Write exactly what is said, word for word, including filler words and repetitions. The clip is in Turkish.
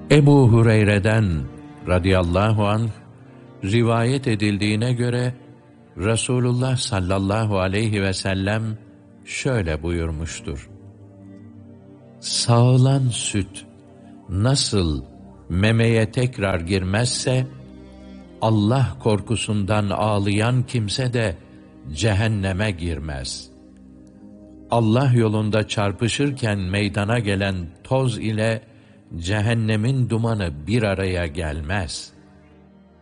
Ebu Hureyre'den radıyallahu anh rivayet edildiğine göre Resulullah sallallahu aleyhi ve sellem şöyle buyurmuştur: Sağılan süt nasıl memeye tekrar girmezse, Allah korkusundan ağlayan kimse de cehenneme girmez. Allah yolunda çarpışırken meydana gelen toz ile cehennemin dumanı bir araya gelmez.